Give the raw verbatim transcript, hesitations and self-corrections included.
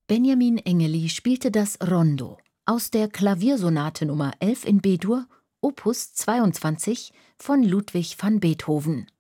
Benjamin Engeli spielte das Rondo aus der Klaviersonate Nummer elf in B-Dur, Opus zweiundzwanzig von Ludwig van Beethoven.